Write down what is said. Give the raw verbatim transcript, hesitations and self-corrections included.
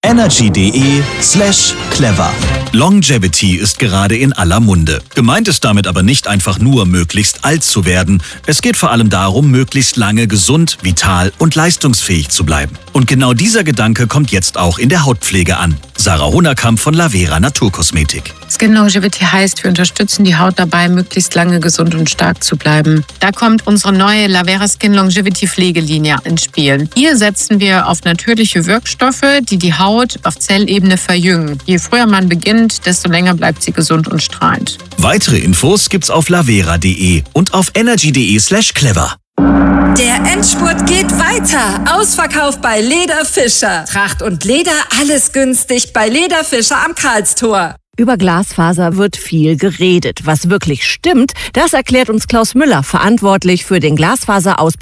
energy.de slash clever. Longevity ist gerade in aller Munde. Gemeint ist damit aber nicht einfach nur, möglichst alt zu werden. Es geht vor allem darum, möglichst lange gesund, vital und leistungsfähig zu bleiben. Und genau dieser Gedanke kommt jetzt auch in der Hautpflege an. Sarah Honerkamp von Lavera Naturkosmetik. Skin Longevity heißt, wir unterstützen die Haut dabei, möglichst lange gesund und stark zu bleiben. Da kommt unsere neue Lavera Skin Longevity Pflegelinie ins Spiel. Hier setzen wir auf natürliche Wirkstoffe, die die Haut auf Zellebene verjüngen. Je früher man beginnt, desto länger bleibt sie gesund und strahlend. Weitere Infos gibt's auf lavera punkt de und auf energy.de slash clever. Der Endspurt geht weiter. Ausverkauf bei Leder Fischer. Tracht und Leder, alles günstig bei Leder Fischer am Karlstor. Über Glasfaser wird viel geredet. Was wirklich stimmt, das erklärt uns Klaus Müller, verantwortlich für den Glasfaserausbau